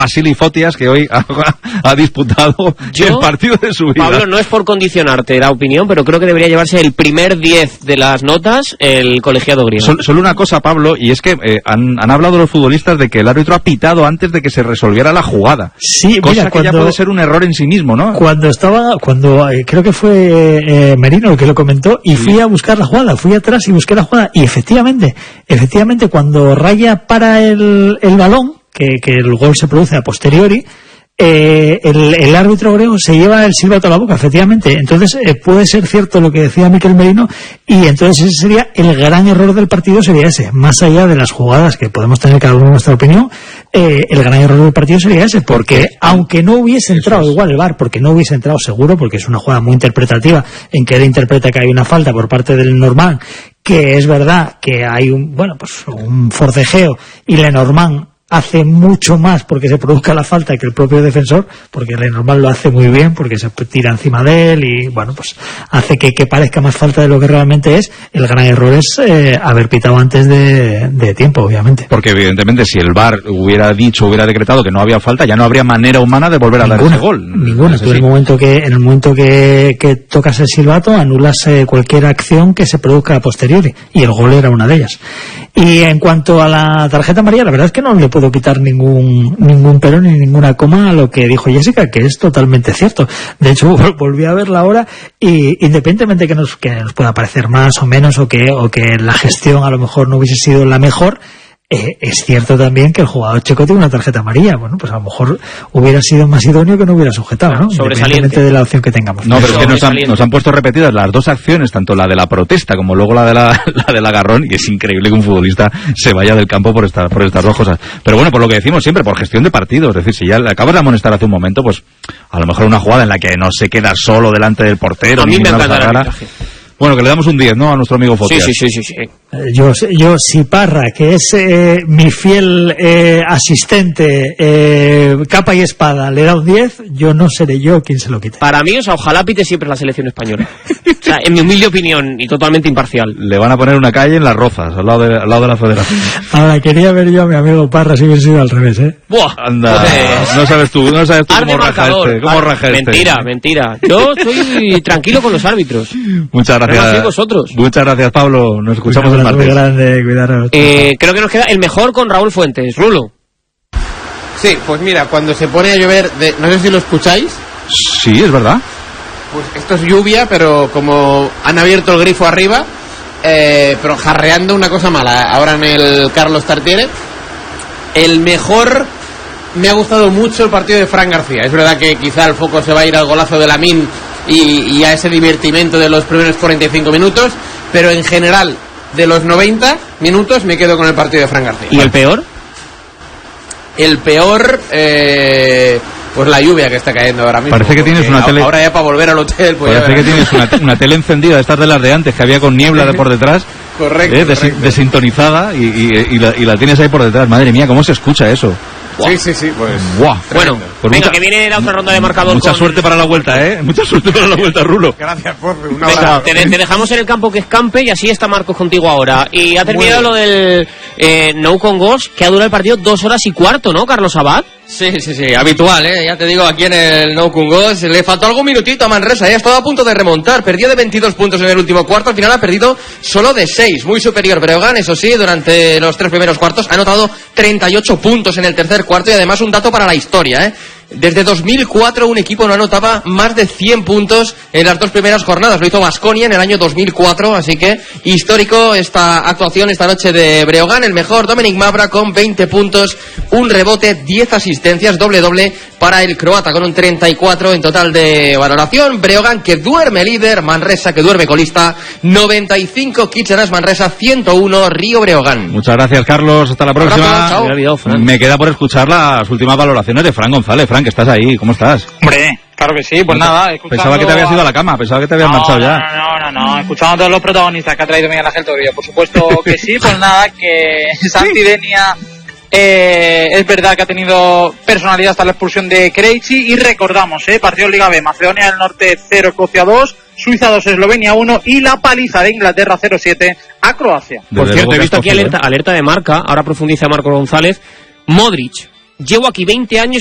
Vasily Fotias, que hoy ha disputado el partido de su vida. Pablo, no es por condicionarte la opinión, pero creo que debería llevarse el primer 10 de las notas el colegiado griego. Solo una cosa, Pablo, y es que han hablado los futbolistas de que el árbitro ha pitado antes de que se resolviera la jugada. Sí, cosa mira, que ya puede ser un error en sí mismo, ¿no? Cuando creo que fue Merino el que lo comentó, y fui a buscar la jugada, fui atrás y busqué la jugada, y efectivamente, cuando Raya para el balón, que el gol se produce a posteriori, el árbitro griego se lleva el silbato a la boca, efectivamente. Entonces puede ser cierto lo que decía Miquel Merino, y entonces ese sería el gran error del partido, sería ese, más allá de las jugadas que podemos tener cada uno nuestra opinión. El gran error del partido sería ese, porque aunque no hubiese entrado igual el VAR, porque no hubiese entrado seguro, porque es una jugada muy interpretativa en que él interpreta que hay una falta por parte del Normand, que es verdad que hay un forcejeo, y Lenormand hace mucho más porque se produzca la falta que el propio defensor, porque Lenormand lo hace muy bien, porque se tira encima de él y hace que parezca más falta de lo que realmente es. El gran error es haber pitado antes de tiempo, obviamente. Porque evidentemente si el VAR hubiera decretado que no había falta, ya no habría manera humana de volver a dar ese gol. Ninguna. Tú en el momento que tocas el silbato, anulas cualquier acción que se produzca a posteriori, y el gol era una de ellas. Y en cuanto a la tarjeta amarilla, la verdad es que no le puedo quitar ningún pero ni ninguna coma a lo que dijo Jessica, que es totalmente cierto. De hecho, volví a verla ahora, y independientemente que nos pueda parecer más o menos, o que la gestión a lo mejor no hubiese sido la mejor, es cierto también que el jugador checo tiene una tarjeta amarilla. Bueno, pues a lo mejor hubiera sido más idóneo que no hubiera sujetado, ¿no? Independientemente de la opción que tengamos. No, pero es que nos han puesto repetidas las dos acciones, tanto la de la protesta como luego la del agarrón, y es increíble que un futbolista se vaya del campo por estas dos cosas. Pero bueno, por lo que decimos siempre, por gestión de partido, es decir, si ya le acabas de amonestar hace un momento, pues a lo mejor una jugada en la que no se queda solo delante del portero. A mí me encanta el arbitraje. Bueno, que le damos un 10, ¿no?, a nuestro amigo Fotias. Sí. Yo si Parra, que es mi fiel asistente, capa y espada, le da un 10, yo no seré yo quien se lo quite. Para mí, ojalá pite siempre la selección española. O sea, en mi humilde opinión, y totalmente imparcial. Le van a poner una calle en Las Rozas, al lado de la Federación. Ahora, quería ver yo a mi amigo Parra si hubiese sido al revés, ¿eh? ¡Buah! Anda, no sabes tú cómo raja este. Mentira. Yo estoy tranquilo con los árbitros. Muchas gracias. Vosotros. Muchas gracias, Pablo. Nos escuchamos el martes. Grande, cuidaros. Creo que nos queda el mejor con Raúl Fuentes. Rulo. Sí, pues mira, cuando se pone a llover, no sé si lo escucháis. Sí, es verdad. Pues esto es lluvia, pero como han abierto el grifo arriba, pero jarreando una cosa mala. Ahora en el Carlos Tartiere. Me ha gustado mucho el partido de Fran García. Es verdad que quizá el foco se va a ir al golazo de Lamine y a ese divertimento de los primeros 45 minutos, pero en general, de los 90 minutos me quedo con el partido de Fran García. ¿Y el peor? El peor, pues la lluvia que está cayendo ahora mismo. Parece que tienes una tele. Ahora ya para volver al hotel, pues parece que tienes una tele encendida, de estas de las de antes, que había con niebla de por detrás. Correcto. Desintonizada, y la tienes ahí por detrás. Madre mía, ¿cómo se escucha eso? Sí, pues. ¡Buah! Bueno, pues venga, que viene la otra ronda de marcador. Mucha suerte para la vuelta, ¿eh? Mucha suerte para la vuelta, Rulo. Gracias, Porfi. Te dejamos en el campo que es campe, y así está Marcos contigo ahora. Y ha terminado lo del No Con Ghost, que ha durado el partido 2 horas y cuarto, ¿no, Carlos Abad? Sí, habitual, ya te digo, aquí en el No Con Ghost le faltó algún minutito a Manresa, ya estaba a punto de remontar, perdió de 22 puntos en el último cuarto, al final ha perdido solo de 6, muy superior Breogán, eso sí, durante los 3 primeros cuartos ha anotado 38 puntos en el tercer cuarto, y además un dato para la historia, Desde 2004 un equipo no anotaba más de 100 puntos en las 2 primeras jornadas. Lo hizo Baskonia en el año 2004, así que histórico esta actuación esta noche de Breogán. El mejor, Dominic Mavra, con 20 puntos, un rebote, 10 asistencias, doble para el croata, con un 34 en total de valoración. Breogán, que duerme líder, Manresa, que duerme colista, 95 Kitchenas Manresa, 101 Río Breogán. Muchas gracias, Carlos, hasta la próxima. Chao. Me queda por escuchar las últimas valoraciones de Fran González. Fran, que estás ahí, ¿cómo estás? Hombre, claro que sí, pues nada, Pensaba que te habías ido a la cama, pensaba que te habías marchado ya. No, escuchando a todos los protagonistas que ha traído Miguel Ángel Toribio, por supuesto que sí, pues nada, que Santi Denia es verdad que ha tenido personalidad hasta la expulsión de Krejci, y recordamos, partido de Liga B, Macedonia del Norte 0, Escocia 2, Suiza 2, Eslovenia 1, y la paliza de Inglaterra 0-7 a Croacia. Por cierto, he visto aquí alerta de marca, ahora profundiza Marco González. Modric llevo aquí 20 años